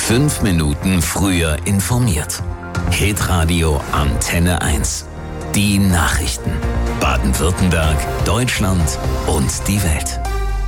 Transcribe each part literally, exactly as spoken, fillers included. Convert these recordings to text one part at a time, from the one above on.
Fünf Minuten früher informiert. Hitradio Antenne eins. Die Nachrichten. Baden-Württemberg, Deutschland und die Welt.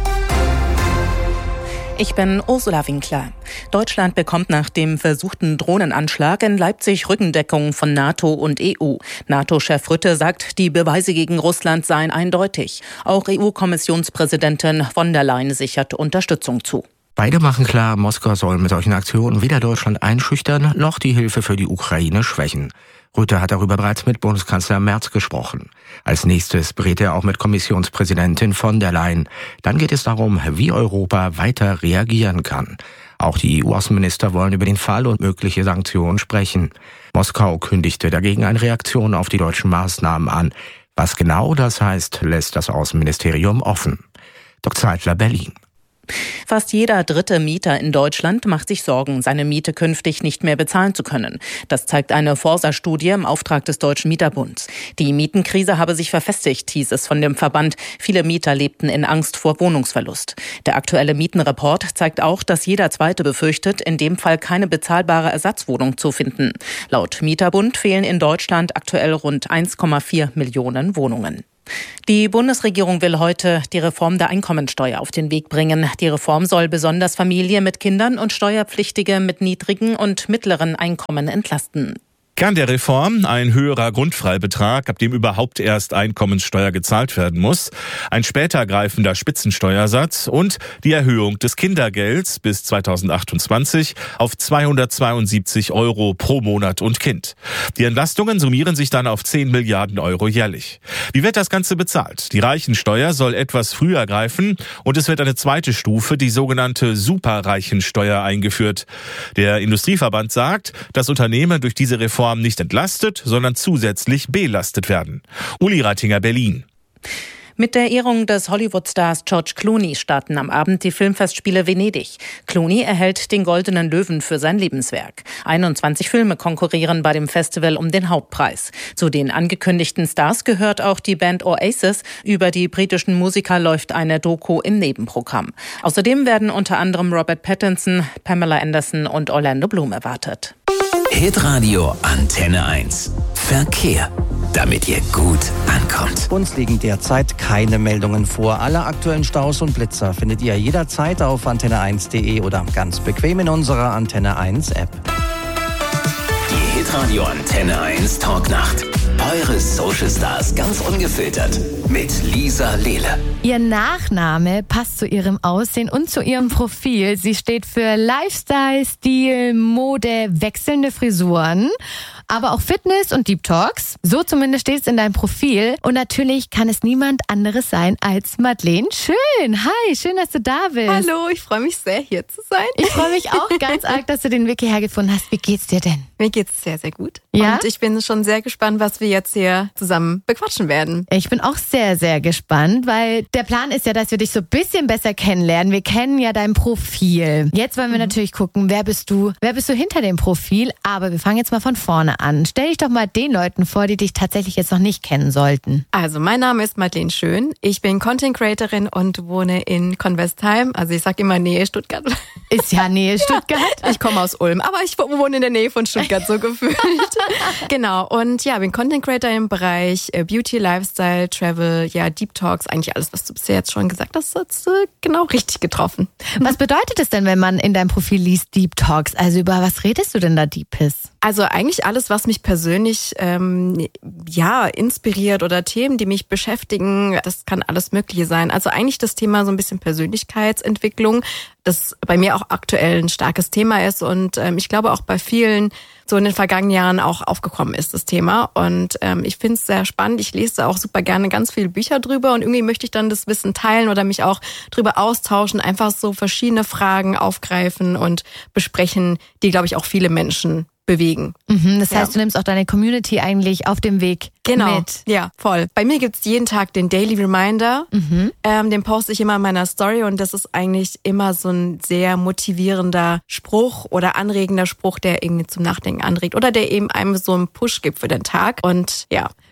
Ich bin Ursula Winkler. Deutschland bekommt nach dem versuchten Drohnenanschlag in Leipzig Rückendeckung von NATO und E U. NATO-Chef Rutte sagt, die Beweise gegen Russland seien eindeutig. Auch E U-Kommissionspräsidentin von der Leyen sichert Unterstützung zu. Beide machen klar, Moskau soll mit solchen Aktionen weder Deutschland einschüchtern, noch die Hilfe für die Ukraine schwächen. Rutte hat darüber bereits mit Bundeskanzler Merz gesprochen. Als nächstes berät er auch mit Kommissionspräsidentin von der Leyen. Dann geht es darum, wie Europa weiter reagieren kann. Auch die E U-Außenminister wollen über den Fall und mögliche Sanktionen sprechen. Moskau kündigte dagegen eine Reaktion auf die deutschen Maßnahmen an. Was genau das heißt, lässt das Außenministerium offen. Doktor Zeitler, Berlin. Fast jeder dritte Mieter in Deutschland macht sich Sorgen, seine Miete künftig nicht mehr bezahlen zu können. Das zeigt eine Forsa-Studie im Auftrag des Deutschen Mieterbunds. Die Mietenkrise habe sich verfestigt, hieß es von dem Verband. Viele Mieter lebten in Angst vor Wohnungsverlust. Der aktuelle Mietenreport zeigt auch, dass jeder Zweite befürchtet, in dem Fall keine bezahlbare Ersatzwohnung zu finden. Laut Mieterbund fehlen in Deutschland aktuell rund eins Komma vier Millionen Wohnungen. Die Bundesregierung will heute die Reform der Einkommensteuer auf den Weg bringen. Die Reform soll besonders Familien mit Kindern und Steuerpflichtige mit niedrigen und mittleren Einkommen entlasten. Kern der Reform: ein höherer Grundfreibetrag, ab dem überhaupt erst Einkommenssteuer gezahlt werden muss, ein später greifender Spitzensteuersatz und die Erhöhung des Kindergelds bis zweitausendachtundzwanzig auf zweihundertzweiundsiebzig Euro pro Monat und Kind. Die Entlastungen summieren sich dann auf zehn Milliarden Euro jährlich. Wie wird das Ganze bezahlt? Die Reichensteuer soll etwas früher greifen und es wird eine zweite Stufe, die sogenannte Superreichensteuer, eingeführt. Der Industrieverband sagt, dass Unternehmen durch diese Reform nicht entlastet, sondern zusätzlich belastet werden. Uli Reitinger, Berlin. Mit der Ehrung des Hollywood-Stars George Clooney starten am Abend die Filmfestspiele Venedig. Clooney erhält den Goldenen Löwen für sein Lebenswerk. einundzwanzig Filme konkurrieren bei dem Festival um den Hauptpreis. Zu den angekündigten Stars gehört auch die Band Oasis. Über die britischen Musiker läuft eine Doku im Nebenprogramm. Außerdem werden unter anderem Robert Pattinson, Pamela Anderson und Orlando Bloom erwartet. Hitradio Antenne eins. Verkehr. Damit ihr gut ankommt. Uns liegen derzeit keine Meldungen vor. Alle aktuellen Staus und Blitzer findet ihr jederzeit auf antenne eins punkt de oder ganz bequem in unserer Antenne eins App. Die Hitradio Antenne eins Talknacht. Eure Social Stars ganz ungefiltert mit Lisa Lehle. Ihr Nachname passt zu ihrem Aussehen und zu ihrem Profil. Sie steht für Lifestyle, Stil, Mode, wechselnde Frisuren, aber auch Fitness und Deep Talks. So zumindest steht es in deinem Profil. Und natürlich kann es niemand anderes sein als Madeleine Schön. Hi, schön, dass du da bist. Hallo, ich freue mich sehr, hier zu sein. Ich freue mich auch ganz arg, dass du den Weg hierher gefunden hast. Wie geht's dir denn? Mir geht's sehr, sehr gut. Ja? Und ich bin schon sehr gespannt, was wir jetzt hier zusammen bequatschen werden. Ich bin auch sehr, sehr gespannt, weil der Plan ist ja, dass wir dich so ein bisschen besser kennenlernen. Wir kennen ja dein Profil. Jetzt wollen wir mhm. natürlich gucken, wer bist du? Wer bist du hinter dem Profil? Aber wir fangen jetzt mal von vorne an. Stell dich doch mal den Leuten vor, die dich tatsächlich jetzt noch nicht kennen sollten. Also, mein Name ist Madeleine Schön. Ich bin Content Creatorin und wohne in Convestheim. Also, ich sag immer Nähe Stuttgart. Ist ja Nähe Stuttgart. Ja, ich komme aus Ulm, aber ich wohne in der Nähe von Stuttgart, so gefühlt. Genau. Und ja, bin Content Creator im Bereich Beauty, Lifestyle, Travel, ja, Deep Talks. Eigentlich alles, was du bisher jetzt schon gesagt hast, hast du genau richtig getroffen. Was bedeutet es denn, wenn man in deinem Profil liest Deep Talks? Also, über was redest du denn da Deepes? Also eigentlich alles, was mich persönlich ähm, ja inspiriert oder Themen, die mich beschäftigen, das kann alles Mögliche sein. Also eigentlich das Thema so ein bisschen Persönlichkeitsentwicklung, das bei mir auch aktuell ein starkes Thema ist und ähm, ich glaube auch bei vielen so in den vergangenen Jahren auch aufgekommen ist, das Thema. Und ähm, ich finde es sehr spannend. Ich lese auch super gerne ganz viele Bücher drüber und irgendwie möchte ich dann das Wissen teilen oder mich auch drüber austauschen, einfach so verschiedene Fragen aufgreifen und besprechen, die, glaube ich, auch viele Menschen bewegen. Mhm, das heißt, ja. Du nimmst auch deine Community eigentlich auf dem Weg genau. mit. Ja, voll. Bei mir gibt's jeden Tag den Daily Reminder. Mhm. Ähm, den poste ich immer in meiner Story und das ist eigentlich immer so ein sehr motivierender Spruch oder anregender Spruch, der irgendwie zum Nachdenken anregt oder der eben einem so einen Push gibt für den Tag. Und ja,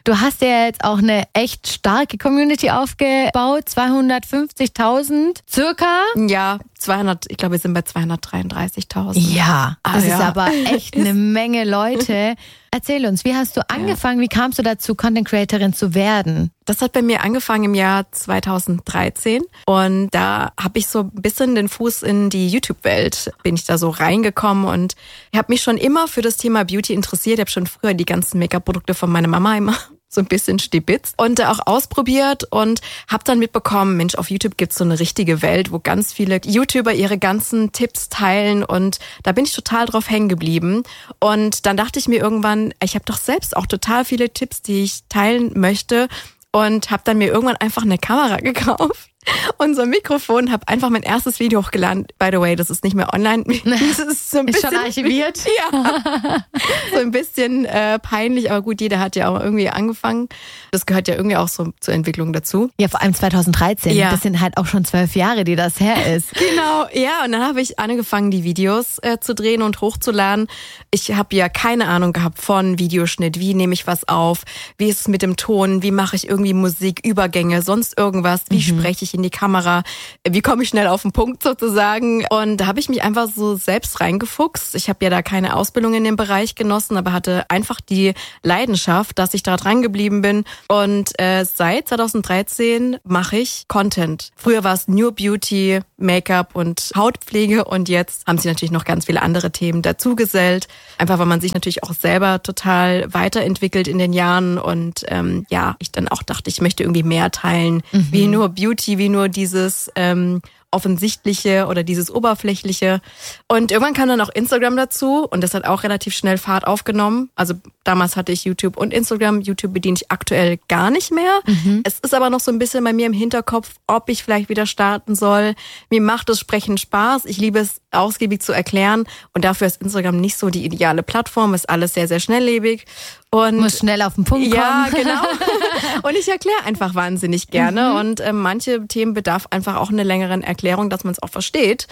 Du hast ja jetzt auch eine echt starke Community aufgebaut, zweihundertfünfzigtausend circa. Ja, zweihundert, ich glaube, wir sind bei zweihundertdreiunddreißigtausend. Ja, das ah, ist ja. aber echt eine Menge Leute. Erzähl uns, wie hast du angefangen, wie kamst du dazu, Content Creatorin zu werden? Das hat bei mir angefangen im Jahr zweitausenddreizehn und da habe ich so ein bisschen den Fuß in die YouTube-Welt, bin ich da so reingekommen und ich habe mich schon immer für das Thema Beauty interessiert. Ich habe schon früher die ganzen Make-up-Produkte von meiner Mama immer so ein bisschen stibitzt und auch ausprobiert und habe dann mitbekommen, Mensch, auf YouTube gibt's so eine richtige Welt, wo ganz viele YouTuber ihre ganzen Tipps teilen und da bin ich total drauf hängen geblieben. Und dann dachte ich mir irgendwann, ich habe doch selbst auch total viele Tipps, die ich teilen möchte und habe dann mir irgendwann einfach eine Kamera gekauft. Und so ein Mikrofon, habe einfach mein erstes Video hochgeladen. By the way, das ist nicht mehr online. Das ist so ein bisschen, ist schon archiviert? Ja. So ein bisschen äh, peinlich, aber gut, jeder hat ja auch irgendwie angefangen. Das gehört ja irgendwie auch so zur Entwicklung dazu. Ja, vor allem zweitausenddreizehn. Ja. Das sind halt auch schon zwölf Jahre, die das her ist. Genau, ja. Und dann habe ich angefangen, die Videos äh, zu drehen und hochzuladen. Ich habe ja keine Ahnung gehabt von Videoschnitt. Wie nehme ich was auf? Wie ist es mit dem Ton? Wie mache ich irgendwie Musik, Übergänge, sonst irgendwas? Wie mhm. spreche ich in die Kamera, wie komme ich schnell auf den Punkt sozusagen. Und da habe ich mich einfach so selbst reingefuchst. Ich habe ja da keine Ausbildung in dem Bereich genossen, aber hatte einfach die Leidenschaft, dass ich da dran geblieben bin. Und äh, seit zweitausenddreizehn mache ich Content. Früher war es New Beauty, Make-up und Hautpflege und jetzt haben sich natürlich noch ganz viele andere Themen dazugesellt. Einfach, weil man sich natürlich auch selber total weiterentwickelt in den Jahren und ähm, ja, ich dann auch dachte, ich möchte irgendwie mehr teilen, mhm. wie nur Beauty, wie nur dieses ähm, Offensichtliche oder dieses Oberflächliche. Und irgendwann kam dann auch Instagram dazu und das hat auch relativ schnell Fahrt aufgenommen. Also damals hatte ich YouTube und Instagram. YouTube bediene ich aktuell gar nicht mehr. Mhm. Es ist aber noch so ein bisschen bei mir im Hinterkopf, ob ich vielleicht wieder starten soll. Mir macht das Sprechen Spaß. Ich liebe es, ausgiebig zu erklären. Und dafür ist Instagram nicht so die ideale Plattform. Ist alles sehr, sehr schnelllebig. Und muss schnell auf den Punkt kommen. Ja, genau. Und ich erkläre einfach wahnsinnig gerne. Mhm. Und äh, manche Themen bedarf einfach auch einer längeren Erklärung, dass man es auch versteht.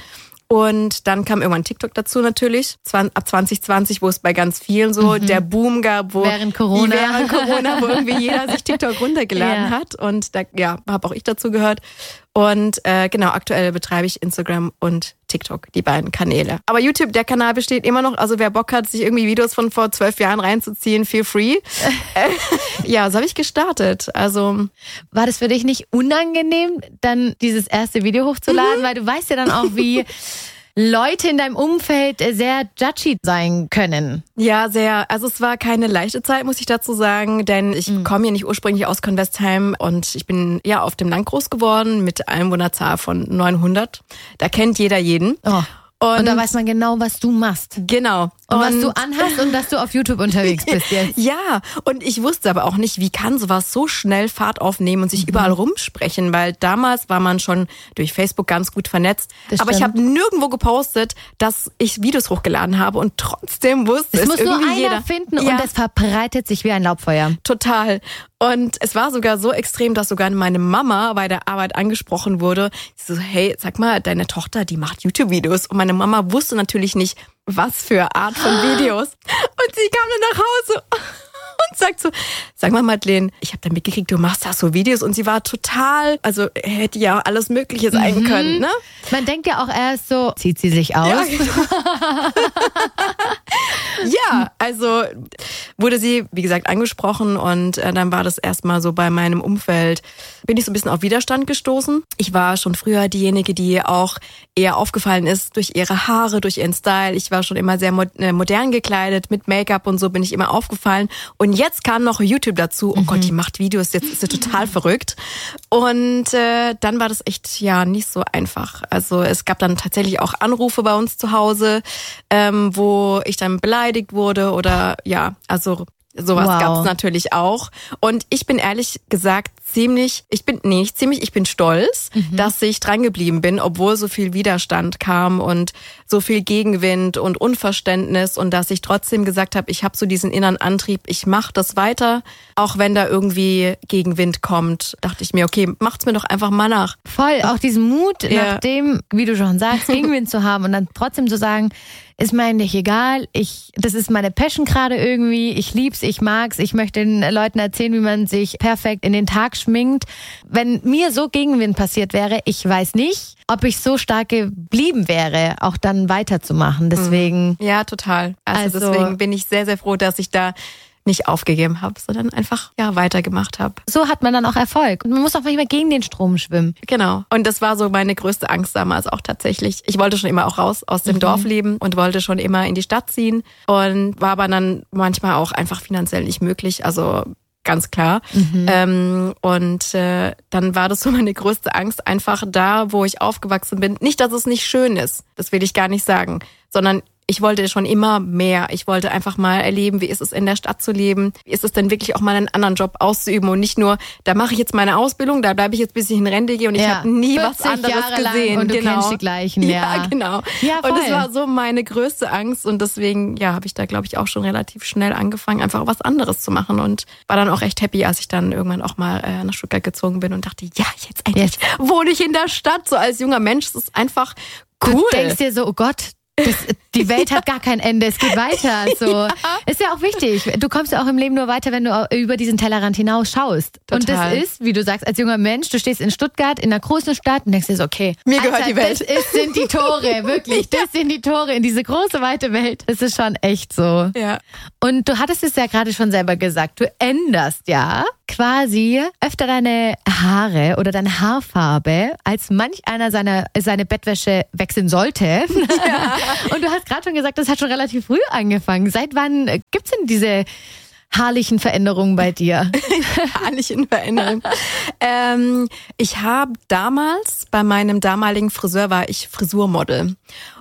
Und dann kam irgendwann TikTok dazu natürlich, ab zwanzig zwanzig, wo es bei ganz vielen so mhm. der Boom gab, wo während Corona, während Corona wo irgendwie jeder sich TikTok runtergeladen ja. hat. Und da ja, habe auch ich dazu gehört. Und äh, genau, aktuell betreibe ich Instagram und TikTok, die beiden Kanäle. Aber YouTube, der Kanal besteht immer noch. Also wer Bock hat, sich irgendwie Videos von vor zwölf Jahren reinzuziehen, feel free. äh, ja, so habe ich gestartet. Also war das für dich nicht unangenehm, dann dieses erste Video hochzuladen? Mhm. Weil du weißt ja dann auch, wie Leute in deinem Umfeld sehr judgy sein können. Ja, sehr. Also es war keine leichte Zeit, muss ich dazu sagen, denn ich mhm. komme ja nicht ursprünglich aus Convestheim und ich bin ja auf dem Land groß geworden mit Einwohnerzahl von neunhundert. Da kennt jeder jeden. Oh. Und, und da weiß man genau, was du machst. Genau. Und, und was du anhast und dass du auf YouTube unterwegs bist jetzt. Ja, und ich wusste aber auch nicht, wie kann sowas so schnell Fahrt aufnehmen und sich mhm. überall rumsprechen, weil damals war man schon durch Facebook ganz gut vernetzt. Das aber stimmt. Ich habe nirgendwo gepostet, dass ich Videos hochgeladen habe und trotzdem wusste es, es muss irgendwie nur einer jeder finden ja. und es verbreitet sich wie ein Laubfeuer. Total. Und es war sogar so extrem, dass sogar meine Mama bei der Arbeit angesprochen wurde. Sie so, hey, sag mal, deine Tochter, die macht YouTube-Videos. Und meine Mama wusste natürlich nicht, was für Art von Videos. Und sie kam dann nach Hause und sagt so, sag mal Madeleine, ich habe da mitgekriegt, du machst da so Videos. Und sie war total, also hätte ja alles Mögliche sein mhm. können. Ne? Man denkt ja auch erst so, zieht sie sich aus? Ja, ja, also wurde sie, wie gesagt, angesprochen und äh, dann war das erstmal so bei meinem Umfeld, bin ich so ein bisschen auf Widerstand gestoßen. Ich war schon früher diejenige, die auch eher aufgefallen ist durch ihre Haare, durch ihren Style. Ich war schon immer sehr mo- äh, modern gekleidet, mit Make-up und so bin ich immer aufgefallen. Und jetzt kam noch YouTube dazu. Oh mhm. Gott, die macht Videos, jetzt ist sie total verrückt. Und äh, dann war das echt, ja, nicht so einfach. Also es gab dann tatsächlich auch Anrufe bei uns zu Hause, ähm, wo ich dann beleidigt wurde oder ja, also sowas wow. gab es natürlich auch. Und ich bin ehrlich gesagt ziemlich, ich bin, nee, nicht ziemlich, ich bin stolz, mhm. dass ich dran geblieben bin, obwohl so viel Widerstand kam und so viel Gegenwind und Unverständnis und dass ich trotzdem gesagt habe, ich habe so diesen inneren Antrieb, ich mache das weiter, auch wenn da irgendwie Gegenwind kommt, dachte ich mir, okay, macht's mir doch einfach mal nach. Voll, auch diesen Mut, ja. nachdem, wie du schon sagst, Gegenwind zu haben und dann trotzdem zu sagen, ist mir eigentlich egal. Ich, das ist meine Passion gerade irgendwie. Ich lieb's, ich mag's. Ich möchte den Leuten erzählen, wie man sich perfekt in den Tag schminkt. Wenn mir so Gegenwind passiert wäre, ich weiß nicht, ob ich so stark geblieben wäre, auch dann weiterzumachen. Deswegen. Ja, total. Also, Also deswegen bin ich sehr, sehr froh, dass ich da nicht aufgegeben habe, sondern einfach ja weitergemacht habe. So hat man dann auch Erfolg. Und man muss auch manchmal gegen den Strom schwimmen. Genau. Und das war so meine größte Angst damals auch tatsächlich. Ich wollte schon immer auch raus aus dem Mhm. Dorf leben und wollte schon immer in die Stadt ziehen und war aber dann manchmal auch einfach finanziell nicht möglich. Also ganz klar. Mhm. Ähm, und äh, dann war das so meine größte Angst, einfach da, wo ich aufgewachsen bin. Nicht, dass es nicht schön ist, das will ich gar nicht sagen, sondern ich wollte schon immer mehr. Ich wollte einfach mal erleben, wie ist es in der Stadt zu leben? Wie ist es denn wirklich auch mal einen anderen Job auszuüben und nicht nur, da mache ich jetzt meine Ausbildung, da bleibe ich jetzt, bis ich in Rente gehe und ich Ja, habe nie was vierzig anderes Jahre lang gesehen. und du genau. kennst die gleichen, ja. Ja, genau. Ja, voll. Und das war so meine größte Angst und deswegen, ja, habe ich da, glaube ich, auch schon relativ schnell angefangen, einfach was anderes zu machen und war dann auch echt happy, als ich dann irgendwann auch mal äh, nach Stuttgart gezogen bin und dachte, ja, jetzt endlich Jetzt. wohne ich in der Stadt, so als junger Mensch, das ist einfach cool. Du denkst dir so, oh Gott, das, die Welt hat gar kein Ende, es geht weiter. So. Ja. Ist ja auch wichtig. Du kommst ja auch im Leben nur weiter, wenn du über diesen Tellerrand hinaus schaust. Total. Und das ist, wie du sagst, als junger Mensch, du stehst in Stuttgart, in einer großen Stadt und denkst dir so, okay, mir gehört Alter, die Welt. Das ist, sind die Tore, wirklich. Das sind die Tore in diese große, weite Welt. Das ist schon echt so. Ja. Und du hattest es ja gerade schon selber gesagt, du änderst ja quasi öfter deine Haare oder deine Haarfarbe, als manch einer seine, seine Bettwäsche wechseln sollte. Ja. Und du hast gerade schon gesagt, das hat schon relativ früh angefangen. Seit wann gibt's denn diese haarlichen Veränderungen bei dir? Haarlichen Veränderungen. ähm, ich habe damals, bei meinem damaligen Friseur war ich Frisurmodel.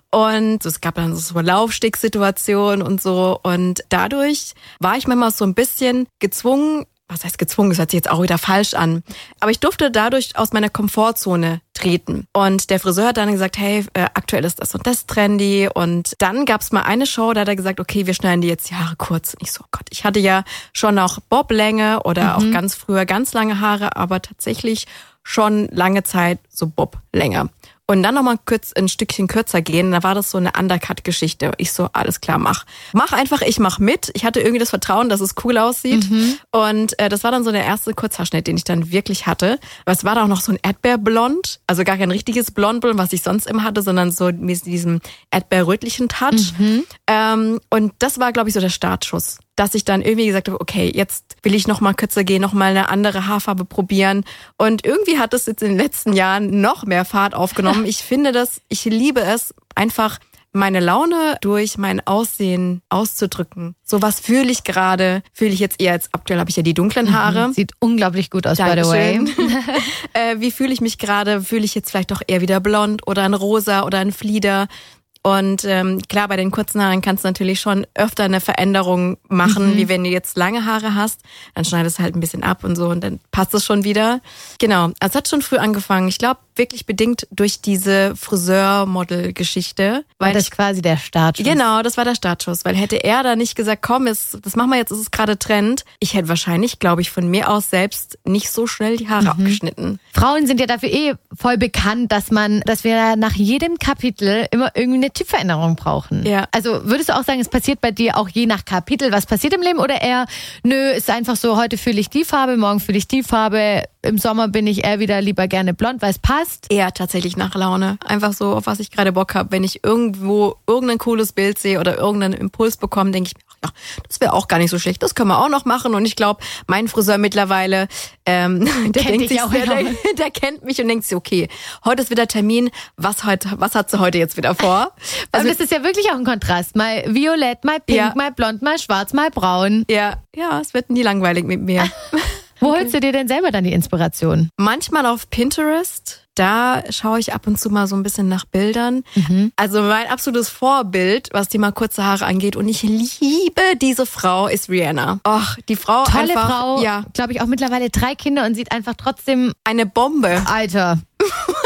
Und es gab dann so Laufsticksituationen und so. Und dadurch war ich manchmal so ein bisschen gezwungen, was heißt gezwungen, das hört sich jetzt auch wieder falsch an. Aber ich durfte dadurch aus meiner Komfortzone treten. Und der Friseur hat dann gesagt, hey, äh, aktuell ist das und das trendy. Und dann gab es mal eine Show, da hat er gesagt, okay, wir schneiden die jetzt die Haare kurz. Und ich so, oh Gott, ich hatte ja schon auch Boblänge oder mhm. auch ganz früher ganz lange Haare, aber tatsächlich schon lange Zeit so Boblänge. Und dann nochmal kurz ein Stückchen kürzer gehen, da war das so eine Undercut-Geschichte. Ich so, alles klar, mach. Mach einfach, ich mach mit. Ich hatte irgendwie das Vertrauen, dass es cool aussieht. Mhm. Und äh, das war dann so der erste Kurzhaarschnitt, den ich dann wirklich hatte. Aber es war da auch noch so ein Erdbeerblond, also gar kein richtiges Blondblond, was ich sonst immer hatte, sondern so mit diesem erdbeerrötlichen Touch. Mhm. Ähm, und das war, glaube ich, so der Startschuss, dass ich dann irgendwie gesagt habe, okay, jetzt will ich noch mal kürzer gehen, noch mal eine andere Haarfarbe probieren. Und irgendwie hat es jetzt in den letzten Jahren noch mehr Fahrt aufgenommen. Ich finde das, ich liebe es, einfach meine Laune durch mein Aussehen auszudrücken. So was fühle ich gerade, fühle ich jetzt eher, jetzt aktuell habe ich ja die dunklen Haare. Mhm, sieht unglaublich gut aus, Dankeschön. by the way. äh, wie fühle ich mich gerade? Fühle ich jetzt vielleicht doch eher wieder blond oder ein Rosa oder ein Flieder? Und ähm, klar, bei den kurzen Haaren kannst du natürlich schon öfter eine Veränderung machen, mhm. wie wenn du jetzt lange Haare hast. Dann schneidest du halt ein bisschen ab und so und dann passt es schon wieder. Genau, also es hat schon früh angefangen. Ich glaube, wirklich bedingt durch diese Friseur-Model-Geschichte. War das quasi der Startschuss? Genau, das war der Startschuss. Weil hätte er da nicht gesagt, komm, jetzt, das machen wir jetzt, es ist gerade Trend. Ich hätte wahrscheinlich, glaube ich, von mir aus selbst nicht so schnell die Haare mhm. abgeschnitten. Frauen sind ja dafür eh voll bekannt, dass man, dass wir nach jedem Kapitel immer irgendwie eine Typveränderung brauchen. Ja. Also würdest du auch sagen, es passiert bei dir auch je nach Kapitel, was passiert im Leben? Oder eher, nö, ist einfach so, heute fühle ich die Farbe, morgen fühle ich die Farbe, im Sommer bin ich eher wieder lieber gerne blond, weil es passt? Eher tatsächlich nach Laune. Einfach so, auf was ich gerade Bock habe. Wenn ich irgendwo irgendein cooles Bild sehe oder irgendeinen Impuls bekomme, denke ich mir, ach ja, das wäre auch gar nicht so schlecht. Das können wir auch noch machen. Und ich glaube, mein Friseur mittlerweile, ähm, der kennt denkt sich, auch der, der, der kennt mich und denkt sich, okay, heute ist wieder Termin. Was heute, was hat sie heute jetzt wieder vor? Also das ist ja wirklich auch ein Kontrast. Mal violett, mal pink, ja. mal blond, mal schwarz, mal braun. Ja, ja, es wird nie langweilig mit mir. Wo okay. holst du dir denn selber dann die Inspiration? Manchmal auf Pinterest. Da schaue ich ab und zu mal so ein bisschen nach Bildern. Mhm. Also mein absolutes Vorbild, was Thema kurze Haare angeht, und ich liebe diese Frau, ist Rihanna. Och, die Frau Tolle einfach, Frau, ja, glaube ich auch mittlerweile drei Kinder und sieht einfach trotzdem eine Bombe. Alter.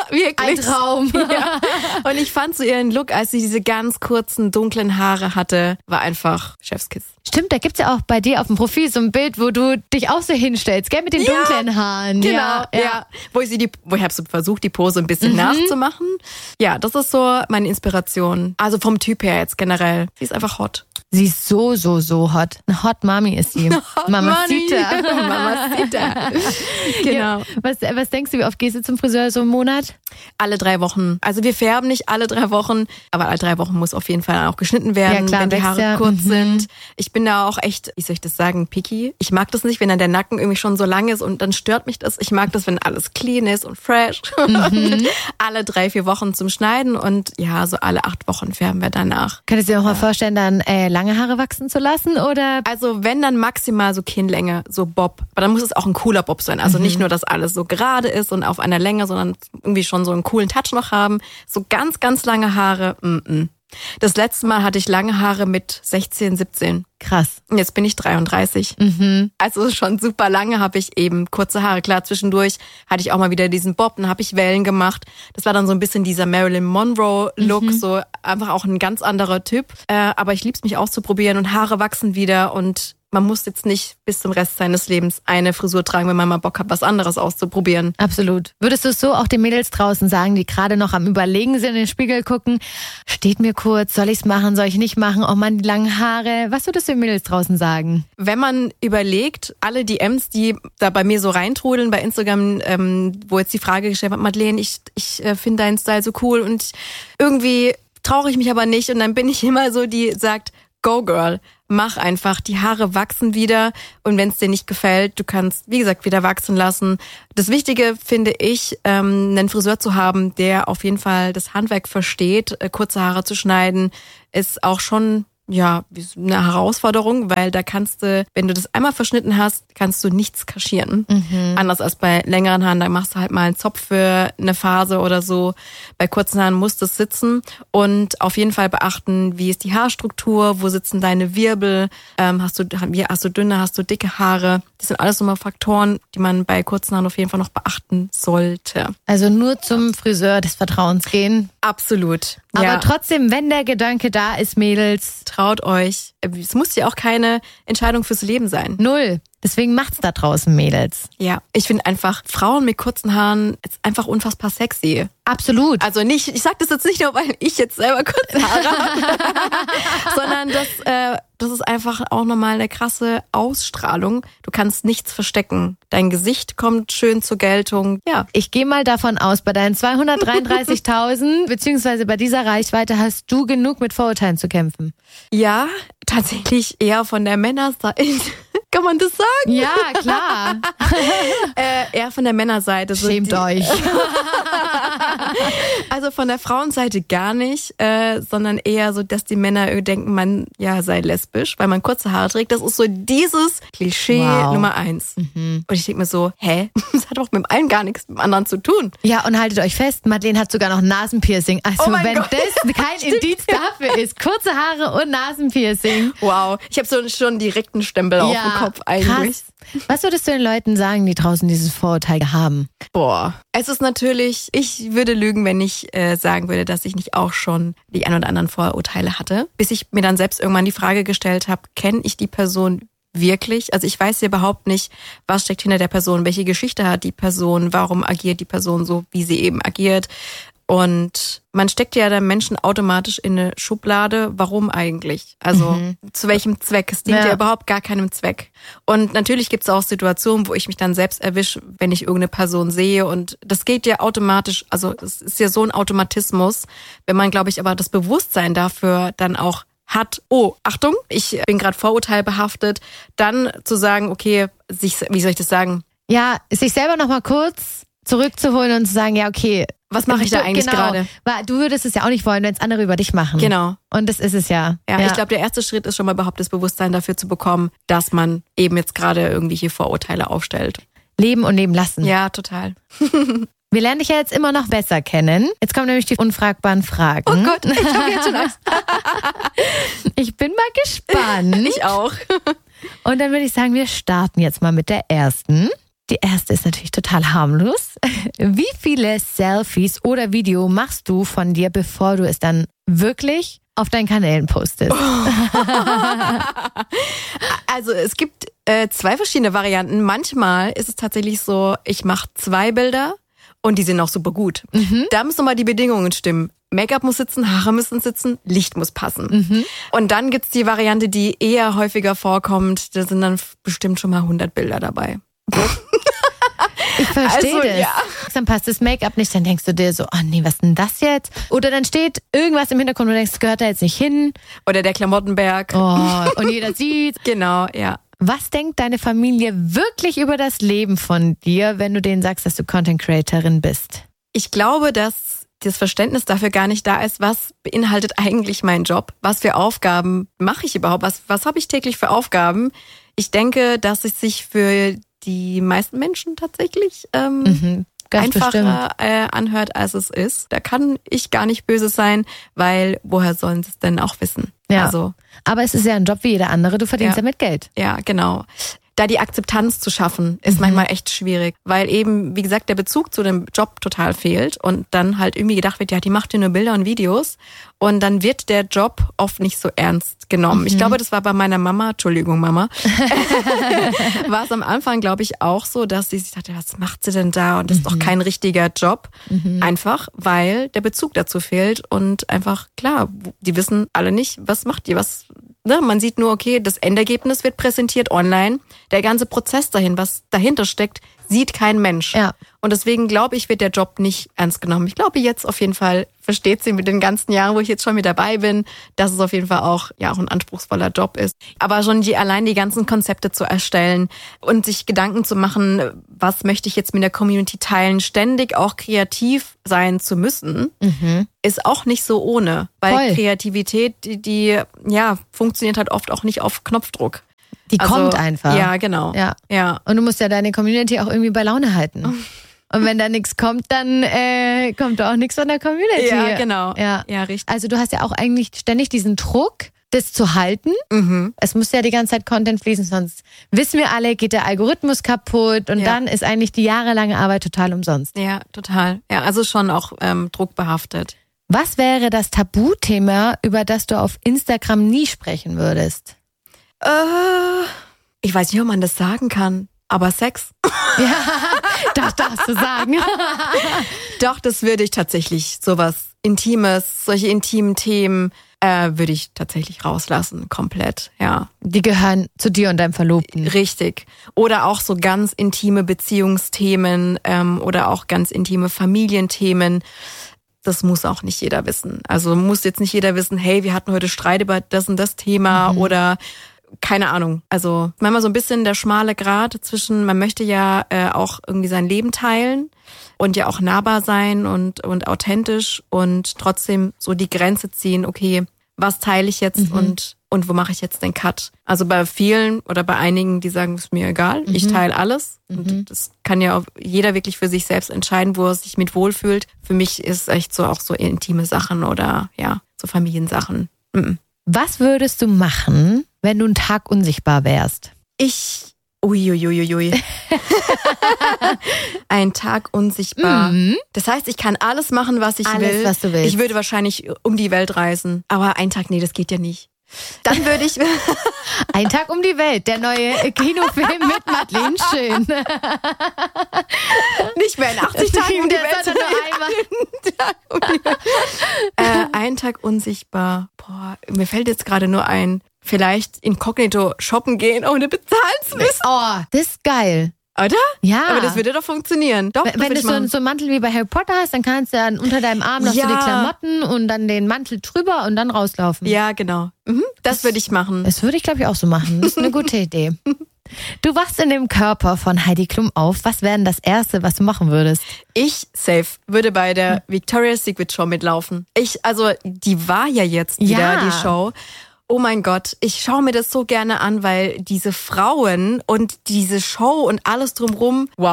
wirklich. Ein Traum. Ja. Und ich fand so ihren Look, als sie diese ganz kurzen, dunklen Haare hatte, war einfach Chefskiss. Stimmt, da gibt's ja auch bei dir auf dem Profil so ein Bild, wo du dich auch so hinstellst, gell, mit den Ja, dunklen Haaren. Genau, ja. ja. ja. Wo ich sie die, wo ich habe so versucht, die Pose ein bisschen mhm. nachzumachen. Ja, das ist so meine Inspiration. Also vom Typ her jetzt generell. Sie ist einfach hot. Sie ist so, so, so hot. Eine Hot Mami ist sie. Hot Mamacita. Mamacita. Genau. Ja. Was, was denkst du, wie oft gehst du zum Friseur so im Monat? Alle drei Wochen. Also wir färben nicht alle drei Wochen, aber alle drei Wochen muss auf jeden Fall auch geschnitten werden, ja, klar, wenn die Haare ja. kurz mhm. sind. Ich bin da auch echt, wie soll ich das sagen, picky. Ich mag das nicht, wenn dann der Nacken irgendwie schon so lang ist und dann stört mich das. Ich mag das, wenn alles clean ist und fresh. Mhm. Alle drei, vier Wochen zum Schneiden und ja, so alle acht Wochen färben wir danach. Könntest du dir auch mal vorstellen, dann äh, lange Haare wachsen zu lassen, oder? Also wenn, dann maximal so Kinnlänge, so Bob. Aber dann muss es auch ein cooler Bob sein. Also mhm. nicht nur, dass alles so gerade ist und auf einer Länge, sondern irgendwie schon so einen coolen Touch noch haben. So ganz, ganz lange Haare, mm-mm. Das letzte Mal hatte ich lange Haare mit sechzehn, siebzehn. Krass. Und jetzt bin ich dreiunddreißig. Mhm. Also schon super lange habe ich eben kurze Haare. Klar, zwischendurch hatte ich auch mal wieder diesen Bob, dann habe ich Wellen gemacht. Das war dann so ein bisschen dieser Marilyn Monroe-Look, mhm. so einfach auch ein ganz anderer Typ. Äh, aber ich lieb's, mich auszuprobieren und Haare wachsen wieder und man muss jetzt nicht bis zum Rest seines Lebens eine Frisur tragen, wenn man mal Bock hat, was anderes auszuprobieren. Absolut. Würdest du es so auch den Mädels draußen sagen, die gerade noch am Überlegen sind, in den Spiegel gucken, steht mir kurz, soll ich es machen, soll ich nicht machen, oh Mann, die langen Haare. Was würdest du den Mädels draußen sagen? Wenn man überlegt, alle D Ms, die da bei mir so reintrudeln bei Instagram, ähm, wo jetzt die Frage gestellt wird, Madeleine, ich, ich äh, finde deinen Style so cool und irgendwie traue ich mich aber nicht und dann bin ich immer so, die sagt, go girl, mach einfach, die Haare wachsen wieder und wenn es dir nicht gefällt, du kannst, wie gesagt, wieder wachsen lassen. Das Wichtige finde ich, ähm, einen Friseur zu haben, der auf jeden Fall das Handwerk versteht, äh, kurze Haare zu schneiden, ist auch schon ja eine Herausforderung, weil da kannst du, wenn du das einmal verschnitten hast, kannst du nichts kaschieren. Mhm. Anders als bei längeren Haaren, da machst du halt mal einen Zopf für eine Phase oder so. Bei kurzen Haaren muss das sitzen und auf jeden Fall beachten, wie ist die Haarstruktur, wo sitzen deine Wirbel, ähm, hast du hast du dünne, hast du dicke Haare. Das sind alles nochmal Faktoren, die man bei kurzen Haaren auf jeden Fall noch beachten sollte. Also nur zum Friseur des Vertrauens gehen. Absolut. Aber ja. trotzdem, wenn der Gedanke da ist, Mädels, traut euch. Es muss ja auch keine Entscheidung fürs Leben sein. Null. Deswegen macht's da draußen, Mädels. Ja, ich finde einfach, Frauen mit kurzen Haaren ist einfach unfassbar sexy. Absolut. Also nicht, ich sag das jetzt nicht nur, weil ich jetzt selber kurze Haare habe, sondern das, äh, das ist einfach auch nochmal eine krasse Ausstrahlung. Du kannst nichts verstecken. Dein Gesicht kommt schön zur Geltung. Ja. Ich gehe mal davon aus, bei deinen zweihundertdreiunddreißigtausend beziehungsweise bei dieser Reichweite hast du genug mit Vorurteilen zu kämpfen. Ja, tatsächlich eher von der Männerseite. Kann man das sagen? Ja, klar. äh, eher von der Männerseite. Schämt so euch. Also von der Frauenseite gar nicht, äh, sondern eher so, dass die Männer denken, man ja sei lesbisch, weil man kurze Haare trägt. Das ist so dieses Klischee wow. Nummer eins. Mhm. Und ich denke mir so, hä? Das hat doch mit dem einen gar nichts mit dem anderen zu tun. Ja, und haltet euch fest, Madeleine hat sogar noch ein Nasenpiercing. Also oh wenn Gott. das kein Indiz dafür ist, kurze Haare und Nasenpiercing. Wow, ich habe so schon direkt einen Stempel ja, auf dem Kopf eigentlich. Krass. Was würdest du den Leuten sagen, die draußen dieses Vorurteil haben? Boah, es ist natürlich, ich würde lügen, wenn ich äh, sagen würde, dass ich nicht auch schon die ein oder anderen Vorurteile hatte. Bis ich mir dann selbst irgendwann die Frage gestellt habe, kenne ich die Person wirklich? Also ich weiß ja überhaupt nicht, was steckt hinter der Person, welche Geschichte hat die Person, warum agiert die Person so, wie sie eben agiert. Und man steckt ja dann Menschen automatisch in eine Schublade. Warum eigentlich? Also mhm. zu welchem Zweck? Es dient ja. ja überhaupt gar keinem Zweck. Und natürlich gibt es auch Situationen, wo ich mich dann selbst erwische, wenn ich irgendeine Person sehe. Und das geht ja automatisch, also es ist ja so ein Automatismus. Wenn man, glaube ich, aber das Bewusstsein dafür dann auch hat, oh, Achtung, ich bin gerade vorurteilbehaftet, dann zu sagen, okay, sich, wie soll ich das sagen? Ja, sich selber nochmal kurz zurückzuholen und zu sagen, ja, okay, was mache ich da eigentlich genau, gerade? Du würdest es ja auch nicht wollen, wenn es andere über dich machen. Genau. Und das ist es ja. Ja, ja. Ich glaube, der erste Schritt ist schon mal überhaupt das Bewusstsein dafür zu bekommen, dass man eben jetzt gerade irgendwelche Vorurteile aufstellt. Leben und leben lassen. Ja, total. Wir lernen dich ja jetzt immer noch besser kennen. Jetzt kommen nämlich die unfragbaren Fragen. Oh Gott, ich habe jetzt schon Angst. Ich bin mal gespannt. Ich auch. Und dann würde ich sagen, wir starten jetzt mal mit der ersten. Die erste ist natürlich total harmlos. Wie viele Selfies oder Video machst du von dir, bevor du es dann wirklich auf deinen Kanälen postest? Oh. Also es gibt äh, zwei verschiedene Varianten. Manchmal ist es tatsächlich so, ich mache zwei Bilder und die sind auch super gut. Mhm. Da müssen nochmal die Bedingungen stimmen. Make-up muss sitzen, Haare müssen sitzen, Licht muss passen. Mhm. Und dann gibt's die Variante, die eher häufiger vorkommt. Da sind dann bestimmt schon mal hundert Bilder dabei. Ich verstehe also, das. Ja. Dann passt das Make-up nicht, dann denkst du dir so, oh nee, was ist denn das jetzt? Oder dann steht irgendwas im Hintergrund und du denkst, das gehört da jetzt nicht hin. Oder der Klamottenberg. Oh, und jeder sieht. Genau, ja. Was denkt deine Familie wirklich über das Leben von dir, wenn du denen sagst, dass du Content Creatorin bist? Ich glaube, dass das Verständnis dafür gar nicht da ist, was beinhaltet eigentlich mein Job? Was für Aufgaben mache ich überhaupt? Was, was habe ich täglich für Aufgaben? Ich denke, dass es sich für die meisten Menschen tatsächlich ähm, mhm, einfacher äh, anhört, als es ist. Da kann ich gar nicht böse sein, weil woher sollen sie es denn auch wissen? Ja, also, aber es ist ja ein Job wie jeder andere, du verdienst ja damit Geld. Ja, genau. Da die Akzeptanz zu schaffen, ist mhm. manchmal echt schwierig, weil eben, wie gesagt, der Bezug zu dem Job total fehlt und dann halt irgendwie gedacht wird, ja, die macht ja nur Bilder und Videos und dann wird der Job oft nicht so ernst genommen. Mhm. Ich glaube, das war bei meiner Mama, Entschuldigung Mama, war es am Anfang, glaube ich, auch so, dass sie sich dachte, was macht sie denn da und das ist mhm. doch kein richtiger Job. Mhm. Einfach, weil der Bezug dazu fehlt und einfach, klar, die wissen alle nicht, was macht die, was... Man sieht nur, okay, das Endergebnis wird präsentiert online. Der ganze Prozess dahin, was dahinter steckt, sieht kein Mensch. Ja. Und deswegen glaube ich, wird der Job nicht ernst genommen. Ich glaube jetzt auf jeden Fall, versteht sie mit den ganzen Jahren, wo ich jetzt schon mit dabei bin, dass es auf jeden Fall auch ja auch ein anspruchsvoller Job ist. Aber schon die allein die ganzen Konzepte zu erstellen und sich Gedanken zu machen, was möchte ich jetzt mit der Community teilen, ständig auch kreativ sein zu müssen, mhm. ist auch nicht so ohne. Weil Voll. Kreativität, die, die ja funktioniert halt oft auch nicht auf Knopfdruck. Die also, kommt einfach. Ja, genau. Ja. Ja. Und du musst ja deine Community auch irgendwie bei Laune halten. Und wenn da nichts kommt, dann äh, kommt da auch nichts von der Community. Ja, genau. Ja. ja, richtig. Also du hast ja auch eigentlich ständig diesen Druck, das zu halten. Mhm. Es muss ja die ganze Zeit Content fließen, sonst wissen wir alle, geht der Algorithmus kaputt und ja. dann ist eigentlich die jahrelange Arbeit total umsonst. Ja, total. Ja, also schon auch ähm, druckbehaftet. Was wäre das Tabuthema, über das du auf Instagram nie sprechen würdest? Äh, ich weiß nicht, ob man das sagen kann, aber Sex. Ja, das darfst du sagen. Doch, das würde ich tatsächlich, sowas Intimes, solche intimen Themen, äh, würde ich tatsächlich rauslassen, komplett, ja. Die gehören zu dir und deinem Verlobten. Richtig. Oder auch so ganz intime Beziehungsthemen ähm, oder auch ganz intime Familienthemen. Das muss auch nicht jeder wissen. Also muss jetzt nicht jeder wissen, hey, wir hatten heute Streit über das und das Thema mhm. oder keine Ahnung. Also manchmal so ein bisschen der schmale Grat zwischen, man möchte ja äh, auch irgendwie sein Leben teilen und ja auch nahbar sein und und authentisch und trotzdem so die Grenze ziehen, okay, was teile ich jetzt mhm. und und wo mache ich jetzt den Cut? Also bei vielen oder bei einigen, die sagen, ist mir egal, mhm. ich teile alles. Mhm. Und das kann ja auch jeder wirklich für sich selbst entscheiden, wo er sich mit wohlfühlt. Für mich ist echt so auch so intime Sachen oder ja, so Familiensachen. Mhm. Was würdest du machen, wenn du einen Tag unsichtbar wärst? Ich, uiuiuiui. Ein Tag unsichtbar. Mhm. Das heißt, ich kann alles machen, was ich alles, will. Was du willst. Ich würde wahrscheinlich um die Welt reisen. Aber ein Tag, nee, das geht ja nicht. Dann würde ich... Ein Tag um die Welt, der neue Kinofilm mit Madeleine Schön. Nicht mehr in achtzig Tagen um die Welt, sondern nur einmal. äh, ein Tag unsichtbar. Boah, mir fällt jetzt gerade nur ein, vielleicht inkognito shoppen gehen, ohne bezahlen zu müssen. Oh, das ist geil. Oder? Ja. Aber das würde doch funktionieren. Doch, wenn wenn du so, so einen Mantel wie bei Harry Potter hast, dann kannst du dann unter deinem Arm noch ja. so die Klamotten und dann den Mantel drüber und dann rauslaufen. Ja, genau. Mhm. Das, das würde ich machen. Das würde ich, glaube ich, auch so machen. Das ist eine gute Idee. Du wachst in dem Körper von Heidi Klum auf. Was wäre denn das Erste, was du machen würdest? Ich, safe, würde bei der Victoria's Secret Show mitlaufen. Ich, also, die war ja jetzt wieder, ja. die Show. Oh mein Gott, ich schaue mir das so gerne an, weil diese Frauen und diese Show und alles drumrum, wow,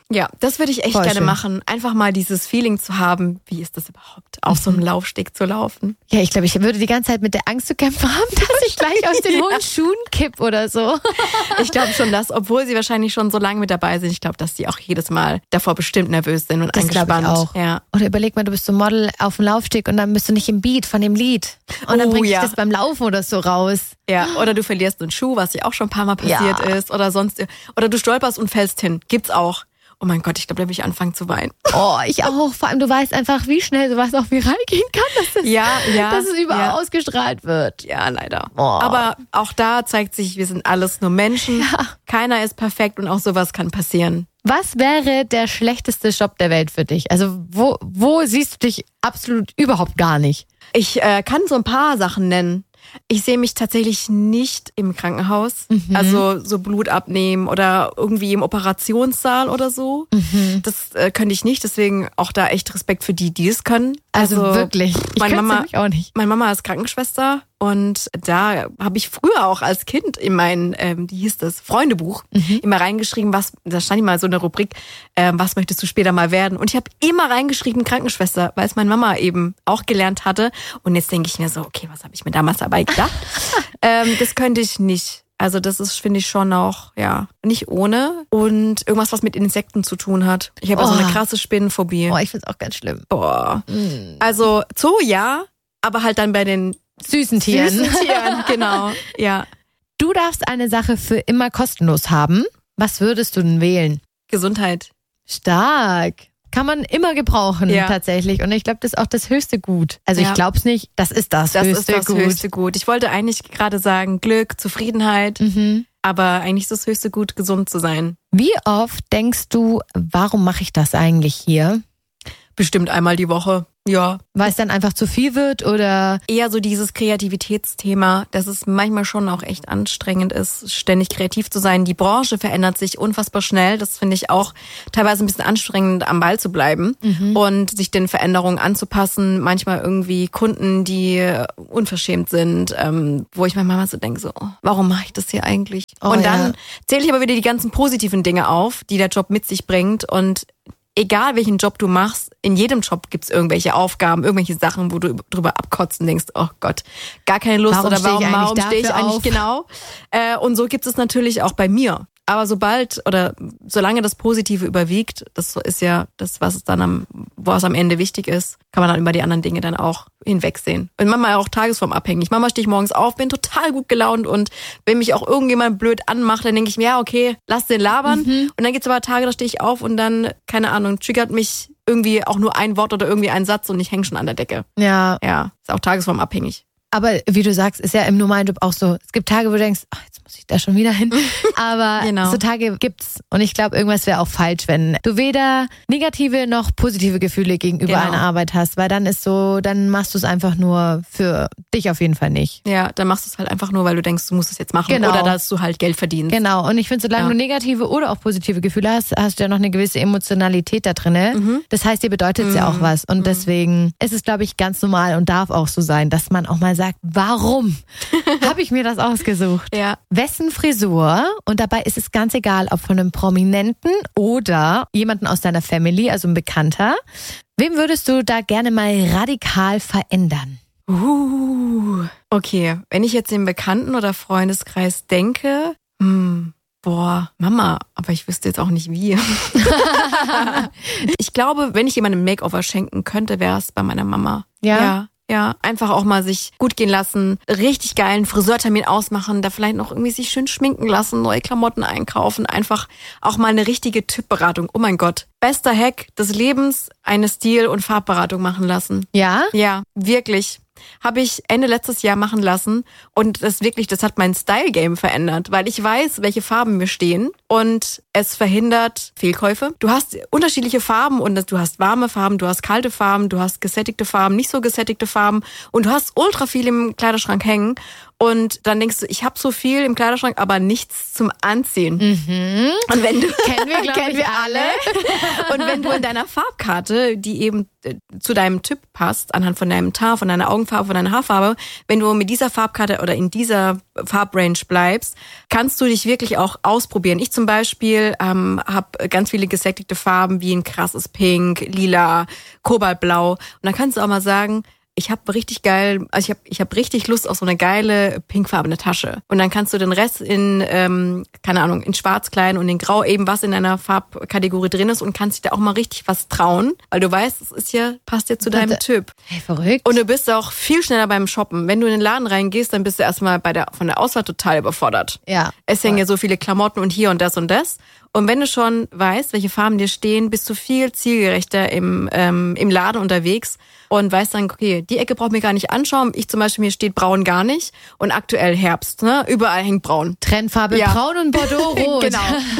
Ja, das würde ich echt Voll gerne schön. machen. Einfach mal dieses Feeling zu haben, wie ist das überhaupt, auf so einem Laufsteg zu laufen. Ja, ich glaube, ich würde die ganze Zeit mit der Angst zu kämpfen haben, dass ich gleich aus den Ja. hohen Schuhen kipp oder so. Ich glaube schon, dass, obwohl sie wahrscheinlich schon so lange mit dabei sind, ich glaube, dass die auch jedes Mal davor bestimmt nervös sind und Das glaube ich angespannt. auch. Ja. Oder überleg mal, du bist so Model auf dem Laufsteg und dann bist du nicht im Beat von dem Lied. Und dann Oh, bringt dich ja. das beim Laufen oder so raus. Ja, oder du verlierst einen Schuh, was ja auch schon ein paar Mal passiert Ja. ist, oder sonst, oder du stolperst und fällst hin. Gibt's auch. Oh mein Gott, ich glaube, da will ich anfangen zu weinen. Oh, ich auch. Vor allem, du weißt einfach, wie schnell sowas auch viral gehen kann, dass es, Ja, ja. dass es überall ja. ausgestrahlt wird. Ja, leider. Oh. Aber auch da zeigt sich, wir sind alles nur Menschen. Ja. Keiner ist perfekt und auch sowas kann passieren. Was wäre der schlechteste Job der Welt für dich? Also wo, wo siehst du dich absolut überhaupt gar nicht? Ich äh, kann so ein paar Sachen nennen. Ich sehe mich tatsächlich nicht im Krankenhaus, Mhm. also so Blut abnehmen oder irgendwie im Operationssaal oder so. Mhm. Das äh, könnte ich nicht, deswegen auch da echt Respekt für die, die es können. Also, wirklich. Ich meine könnte Mama, nämlich auch nicht. meine Mama ist Krankenschwester und da habe ich früher auch als Kind in mein, ähm, wie hieß das, Freundebuch Mhm. immer reingeschrieben, was, da stand immer so eine Rubrik, ähm, was möchtest du später mal werden? Und ich habe immer reingeschrieben Krankenschwester, weil es meine Mama eben auch gelernt hatte. Und jetzt denke ich mir so, okay, was habe ich mir damals dabei gedacht? ähm, das könnte ich nicht. Also das ist, finde ich, schon auch, ja, nicht ohne. Und irgendwas, was mit Insekten zu tun hat. Ich habe ja so Oh. eine krasse Spinnenphobie. Oh, ich find's auch ganz schlimm. Boah. Mm. Also Zoo ja, aber halt dann bei den Süßen Tieren. süßen Tieren, genau. Ja. Du darfst eine Sache für immer kostenlos haben. Was würdest du denn wählen? Gesundheit. Stark. Kann man immer gebrauchen, Ja. tatsächlich. Und ich glaube, das ist auch das höchste Gut. Also Ja. ich glaube es nicht, das ist das, Das höchste ist das Gut. höchste Gut. Ich wollte eigentlich gerade sagen Glück, Zufriedenheit, Mhm. aber eigentlich ist das höchste Gut, gesund zu sein. Wie oft denkst du, warum mache ich das eigentlich hier? Bestimmt einmal die Woche. Ja. Weil es dann einfach zu viel wird oder Eher so dieses Kreativitätsthema, dass es manchmal schon auch echt anstrengend ist, ständig kreativ zu sein. Die Branche verändert sich unfassbar schnell. Das finde ich auch teilweise ein bisschen anstrengend, am Ball zu bleiben und sich den Veränderungen anzupassen. Manchmal irgendwie Kunden, die unverschämt sind, ähm, wo ich mir manchmal so denke, so, oh, warum mache ich das hier eigentlich? Oh, und dann ja. zähle ich aber wieder die ganzen positiven Dinge auf, die der Job mit sich bringt. Und egal welchen Job du machst, in jedem Job gibt's irgendwelche Aufgaben, irgendwelche Sachen, wo du drüber abkotzt und denkst, oh Gott, gar keine Lust Warum oder stehe ich warum, eigentlich warum stehe ich dafür eigentlich auf? genau? Äh, und so gibt es natürlich auch bei mir. Aber sobald oder solange das Positive überwiegt, das ist ja das, was es dann am, was am Ende wichtig ist, kann man dann über die anderen Dinge dann auch hinwegsehen. Und manchmal auch tagesformabhängig. Manchmal stehe ich morgens auf, bin total gut gelaunt und wenn mich auch irgendjemand blöd anmacht, dann denke ich mir, ja, okay, lass den labern. Mhm. Und dann gibt's aber Tage, da stehe ich auf und dann, keine Ahnung, triggert mich irgendwie auch nur ein Wort oder irgendwie ein Satz und ich hänge schon an der Decke. ja. Ja, ist auch tagesformabhängig. Aber wie du sagst, ist ja im normalen Job auch so. Es gibt Tage, wo du denkst, ach, jetzt muss ich da schon wieder hin. Aber Genau. so Tage gibt's. Und ich glaube, irgendwas wäre auch falsch, wenn du weder negative noch positive Gefühle gegenüber Genau. einer Arbeit hast. Weil dann ist so, dann machst du es einfach nur für dich auf jeden Fall nicht. Ja, dann machst du es halt einfach nur, weil du denkst, du musst es jetzt machen. Genau. Oder dass du halt Geld verdienst. Genau. Und ich finde, solange Ja. du negative oder auch positive Gefühle hast, hast du ja noch eine gewisse Emotionalität da drinne. Mhm. Das heißt, dir bedeutet es ja auch was. Und deswegen ist es, glaube ich, ganz normal und darf auch so sein, dass man auch mal sagt, warum habe ich mir das ausgesucht? Ja. Wessen Frisur, und dabei ist es ganz egal, ob von einem Prominenten oder jemanden aus deiner Family, also ein Bekannter, wem würdest du da gerne mal radikal verändern? Uh, okay, wenn ich jetzt im Bekannten- oder Freundeskreis denke, hm, boah, Mama, aber ich wüsste jetzt auch nicht wie. Ich glaube, wenn ich jemandem Makeover schenken könnte, wäre es bei meiner Mama. Ja? Ja. Ja, einfach auch mal sich gut gehen lassen, richtig geilen Friseurtermin ausmachen, da vielleicht noch irgendwie sich schön schminken lassen, neue Klamotten einkaufen, einfach auch mal eine richtige Typberatung. Oh mein Gott, bester Hack des Lebens, eine Stil- und Farbberatung machen lassen. Ja? Ja, wirklich. Habe ich Ende letztes Jahr machen lassen und das wirklich, das hat mein Style-Game verändert, weil ich weiß, welche Farben mir stehen und es verhindert Fehlkäufe. Du hast unterschiedliche Farben und du hast warme Farben, du hast kalte Farben, du hast gesättigte Farben, nicht so gesättigte Farben und du hast ultra viel im Kleiderschrank hängen Und dann denkst du, ich habe so viel im Kleiderschrank, aber nichts zum Anziehen. Mhm. Und wenn du kennen wir, glaube ich, alle. Und wenn du in deiner Farbkarte, die eben zu deinem Typ passt, anhand von deinem Teint, von deiner Augenfarbe, von deiner Haarfarbe, wenn du mit dieser Farbkarte oder in dieser Farbrange bleibst, kannst du dich wirklich auch ausprobieren. Ich zum Beispiel ähm, habe ganz viele gesättigte Farben wie ein krasses Pink, Lila, Kobaltblau. Und dann kannst du auch mal sagen, ich habe richtig geil, also ich habe ich hab richtig Lust auf so eine geile pinkfarbene Tasche. Und dann kannst du den Rest in, ähm, keine Ahnung, in Schwarz kleiden und in Grau, eben was in deiner Farbkategorie drin ist und kannst dich da auch mal richtig was trauen, weil du weißt, es ist ja, passt ja zu deinem Und, Typ. Hey, verrückt. Und du bist auch viel schneller beim Shoppen. Wenn du in den Laden reingehst, dann bist du erstmal bei der, von der Auswahl total überfordert. Ja. Es hängen ja so viele Klamotten und hier und das und das. Und wenn du schon weißt, welche Farben dir stehen, bist du viel zielgerechter im, ähm, im Laden unterwegs und weißt dann, okay, die Ecke braucht mir gar nicht anschauen. Ich zum Beispiel, mir steht braun gar nicht. Und aktuell Herbst, ne? Überall hängt braun. Trendfarbe Ja. braun und Bordeaux-rot. Genau.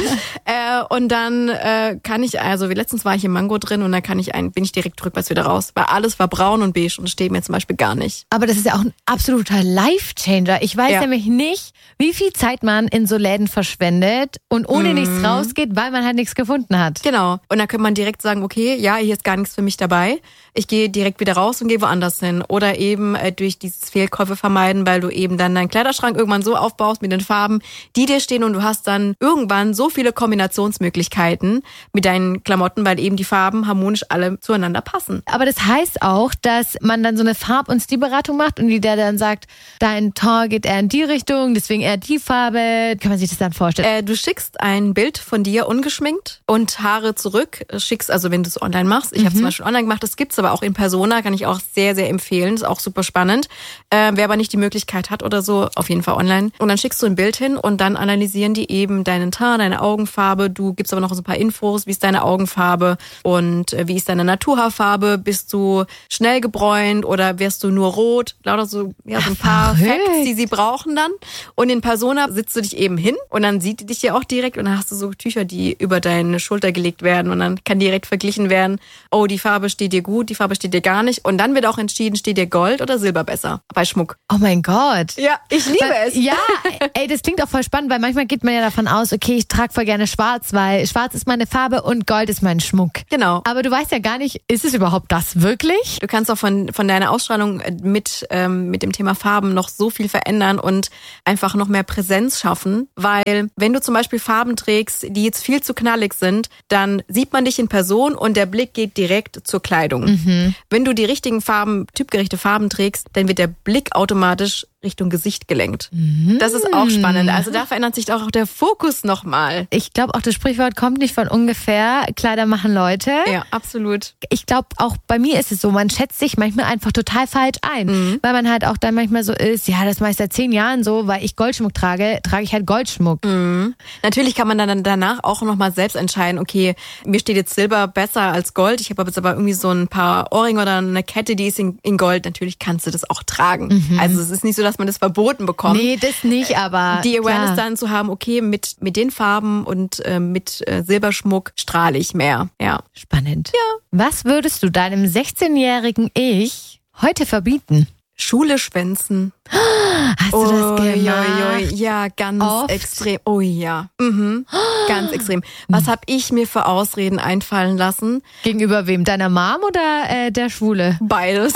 äh, und dann äh, kann ich, also wie letztens war ich im Mango drin und dann kann ich ein, bin ich direkt rückwärts wieder raus. Weil alles war braun und beige und steht mir zum Beispiel gar nicht. Aber das ist ja auch ein absoluter Life-Changer. Ich weiß Ja. nämlich nicht, wie viel Zeit man in so Läden verschwendet und ohne Mhm. nichts rausgeht, weil man halt nichts gefunden hat. Genau. Und dann könnte man direkt sagen, okay, ja, hier ist gar nichts für mich dabei. Ich gehe direkt wieder raus und gehe woanders hin. Oder eben äh, durch dieses Fehlkäufe vermeiden, weil du eben dann deinen Kleiderschrank irgendwann so aufbaust mit den Farben, die dir stehen und du hast dann irgendwann so viele Kombinationsmöglichkeiten mit deinen Klamotten, weil eben die Farben harmonisch alle zueinander passen. Aber das heißt auch, dass man dann so eine Farb- und Stilberatung macht und die der dann sagt, dein Ton geht eher in die Richtung, deswegen eher die Farbe. Kann man sich das dann vorstellen? Äh, du schickst ein Bild von dir ungeschminkt und Haare zurück. Schickst, also wenn du es online machst. Ich Mhm. habe zum Beispiel online gemacht, das gibt's aber auch in Persona, kann ich auch sehr, sehr empfehlen. Ist auch super spannend. Äh, wer aber nicht die Möglichkeit hat oder so, auf jeden Fall online. Und dann schickst du ein Bild hin und dann analysieren die eben deinen Teint, deine Augenfarbe. Du gibst aber noch so ein paar Infos, wie ist deine Augenfarbe und äh, wie ist deine Naturhaarfarbe. Bist du schnell gebräunt oder wirst du nur rot? Lauter so, ja, so ein paar verrückt. Facts, die sie brauchen dann. Und in Persona sitzt du dich eben hin und dann sieht die dich ja auch direkt und dann hast du so Tücher, die über deine Schulter gelegt werden und dann kann direkt verglichen werden, oh, die Farbe steht dir gut, die Farbe steht dir gar nicht. Und dann wird auch entschieden, steht dir Gold oder Silber besser bei Schmuck. Oh mein Gott. Ja, ich liebe Weil- es. Ja, ey, das klingt auch voll spannend, weil manchmal geht man ja davon aus, okay, ich trage voll gerne schwarz, weil schwarz ist meine Farbe und Gold ist mein Schmuck. Genau. Aber du weißt ja gar nicht, ist es überhaupt das wirklich? Du kannst auch von, von deiner Ausstrahlung mit, ähm, mit dem Thema Farben noch so viel verändern und einfach noch mehr Präsenz schaffen, weil wenn du zum Beispiel Farben trägst, die jetzt viel zu knallig sind, dann sieht man dich in Person und der Blick geht direkt zur Kleidung. Mhm. Wenn du die richtigen Farben, typgerechte Farben trägst, dann wird der Blick automatisch Richtung Gesicht gelenkt. Das ist auch spannend. Also da verändert sich auch der Fokus nochmal. Ich glaube auch, das Sprichwort kommt nicht von ungefähr. Kleider machen Leute. Ja, absolut. Ich glaube, auch bei mir ist es so, man schätzt sich manchmal einfach total falsch ein. Mhm. Weil man halt auch dann manchmal so ist, ja, das mache ich seit zehn Jahren so, weil ich Goldschmuck trage, trage ich halt Goldschmuck. Mhm. Natürlich kann man dann danach auch nochmal selbst entscheiden, okay, mir steht jetzt Silber besser als Gold. Ich habe jetzt aber irgendwie so ein paar Ohrringe oder eine Kette, die ist in, in Gold. Natürlich kannst du das auch tragen. Mhm. Also es ist nicht so, dass man das verboten bekommt. Nee, das nicht, aber Die Awareness klar. dann zu haben, okay, mit, mit den Farben und äh, mit äh, Silberschmuck strahle ich mehr. Ja. Spannend. Ja. Was würdest du deinem sechzehnjährigen Ich heute verbieten? Schule schwänzen. Hast du das Ui, gemacht? ui, ui. Ja, ganz Oft? extrem. Oh ja. Mhm. Ganz extrem. Was habe ich mir für Ausreden einfallen lassen? Gegenüber wem? Deiner Mom oder äh, der Schwule? Beides.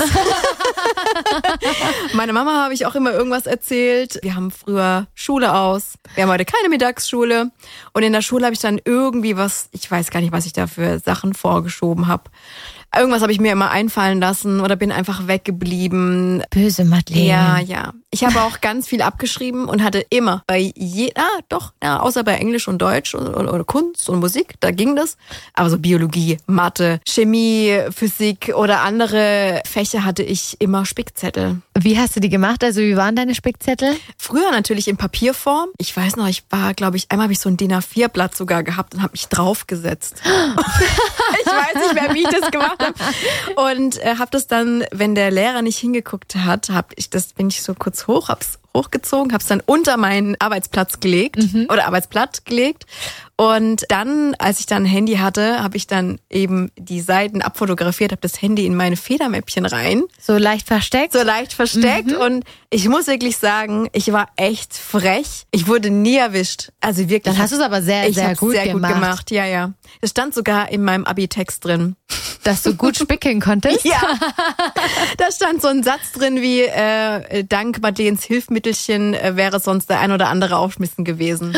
Meine Mama habe ich auch immer irgendwas erzählt. Wir haben früher Schule aus. Wir haben heute keine Mittagsschule. Und in der Schule habe ich dann irgendwie was, ich weiß gar nicht, was ich da für Sachen vorgeschoben habe. Irgendwas habe ich mir immer einfallen lassen oder bin einfach weggeblieben. Böse Madeleine. Ja, ja. Ich habe auch ganz viel abgeschrieben und hatte immer bei je, ah, doch, ja, außer bei Englisch und Deutsch oder, oder, oder Kunst und Musik, da ging das. Aber so Biologie, Mathe, Chemie, Physik oder andere Fächer hatte ich immer Spickzettel. Wie hast du die gemacht? Also wie waren deine Spickzettel? Früher natürlich in Papierform. Ich weiß noch, ich war, glaube ich, einmal habe ich so ein D I N A vier Blatt sogar gehabt und habe mich draufgesetzt. Ich weiß nicht mehr, wie ich das gemacht habe. Und äh, habe das dann, wenn der Lehrer nicht hingeguckt hat, hab ich das, bin ich so kurz hoch, hab's hochgezogen, habe es dann unter meinen Arbeitsplatz gelegt mhm. oder Arbeitsblatt gelegt. Und dann, als ich dann ein Handy hatte, habe ich dann eben die Seiten abfotografiert, habe das Handy in meine Federmäppchen rein. So leicht versteckt? So leicht versteckt. Mhm. Und ich muss wirklich sagen, ich war echt frech. Ich wurde nie erwischt. Also wirklich. Dann hast du es aber sehr, sehr gut sehr gemacht. gut gemacht. Ja, ja. Das stand sogar in meinem Abi-Text drin. Dass du gut spickeln konntest? Ja. Da stand so ein Satz drin wie, äh, dank Madeleines Hilfsmittelchen äh, wäre sonst der ein oder andere aufschmissen gewesen.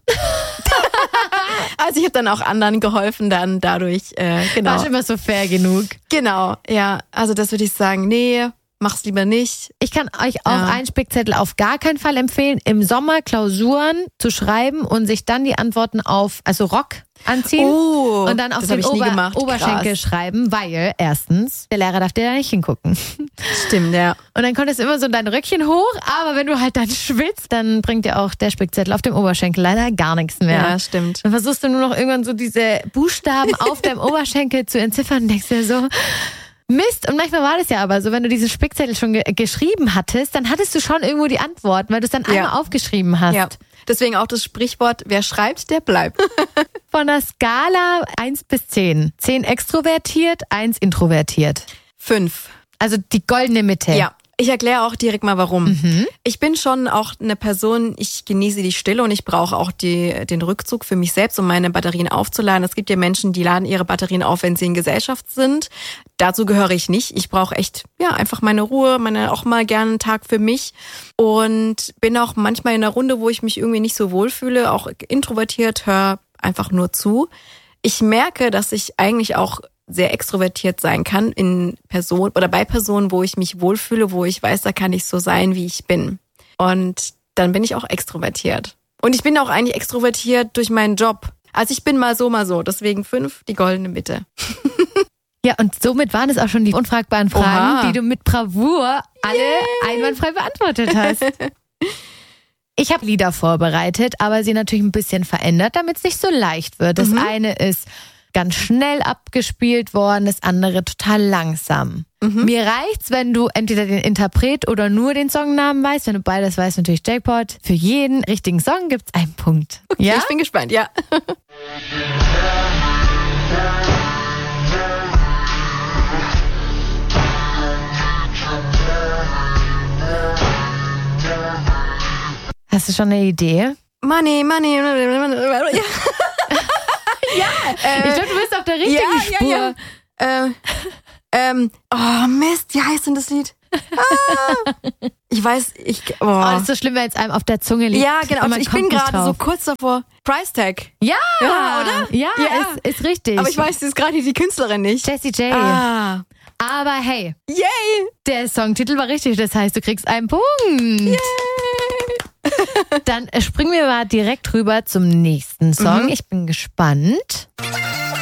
Also ich habe dann auch anderen geholfen dann dadurch, äh, genau. War schon immer so fair genug. Genau, ja. Also das würde ich sagen, nee, mach's lieber nicht. Ich kann euch auch ja. einen Spickzettel auf gar keinen Fall empfehlen, im Sommer Klausuren zu schreiben und sich dann die Antworten auf, also Rock anziehen oh, und dann auf den Ober- Oberschenkel Krass. schreiben, weil erstens, der Lehrer darf dir da nicht hingucken. Stimmt, ja. Und dann konntest du immer so dein Röckchen hoch, aber wenn du halt dann schwitzt, dann bringt dir auch der Spickzettel auf dem Oberschenkel leider gar nichts mehr. Ja, stimmt. Dann versuchst du nur noch irgendwann so diese Buchstaben auf deinem Oberschenkel zu entziffern und denkst dir so, Mist. Und manchmal war das ja aber so, wenn du diesen Spickzettel schon ge- geschrieben hattest, dann hattest du schon irgendwo die Antworten, weil du es dann ja. einmal aufgeschrieben hast. Ja. Deswegen auch das Sprichwort, wer schreibt, der bleibt. Von der Skala eins bis zehn. zehn extrovertiert, eins introvertiert. fünf. Also die goldene Mitte. Ja. Ich erkläre auch direkt mal, warum. Mhm. Ich bin schon auch eine Person, ich genieße die Stille und ich brauche auch die, den Rückzug für mich selbst, um meine Batterien aufzuladen. Es gibt ja Menschen, die laden ihre Batterien auf, wenn sie in Gesellschaft sind. Dazu gehöre ich nicht. Ich brauche echt, ja, einfach meine Ruhe, meine auch mal gerne einen Tag für mich. Und bin auch manchmal in einer Runde, wo ich mich irgendwie nicht so wohlfühle, auch introvertiert, höre einfach nur zu. Ich merke, dass ich eigentlich auch sehr extrovertiert sein kann in Person oder bei Personen, wo ich mich wohlfühle, wo ich weiß, da kann ich so sein, wie ich bin. Und dann bin ich auch extrovertiert. Und ich bin auch eigentlich extrovertiert durch meinen Job. Also ich bin mal so, mal so. Deswegen fünf, die goldene Mitte. Ja, und somit waren es auch schon die unfragbaren Fragen, Oha. die du mit Bravour alle yeah. einwandfrei beantwortet hast. Ich habe Lieder vorbereitet, aber sie natürlich ein bisschen verändert, damit es nicht so leicht wird. Das mhm. eine ist ganz schnell abgespielt worden, das andere total langsam. Mhm. Mir reicht's, wenn du entweder den Interpret oder nur den Songnamen weißt. Wenn du beides weißt, natürlich Jackpot. Für jeden richtigen Song gibt's einen Punkt. Okay, ja? Ich bin gespannt, ja. Hast du schon eine Idee? Money, money, money. Ja. Ja, äh, ich glaube, du bist auf der richtigen ja, Spur. Ja, ja. Äh, ähm, oh Mist, wie heißt denn das Lied? Ah, ich weiß, ich... Oh. oh, das ist so schlimm, wenn es einem auf der Zunge liegt. Ja, genau. Ich bin gerade so kurz davor. Price Tag. Ja, ja oder? Ja, ja. Ist, ist richtig. Aber ich weiß jetzt gerade die Künstlerin nicht. Jessie J. Ah. Aber hey. Yay! Der Songtitel war richtig. Das heißt, du kriegst einen Punkt. Yay! Dann springen wir mal direkt rüber zum nächsten Song. Mhm. Ich bin gespannt.